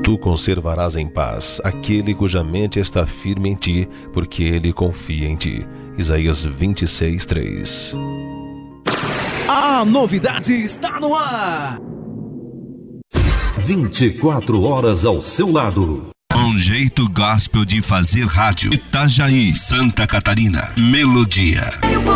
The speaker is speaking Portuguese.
tu conservarás em paz aquele cuja mente está firme em ti, porque ele confia em ti. Isaías 26:3. A novidade está no ar. 24 horas ao seu lado. Um jeito gospel de fazer rádio. Itajaí, Santa Catarina. Melodia.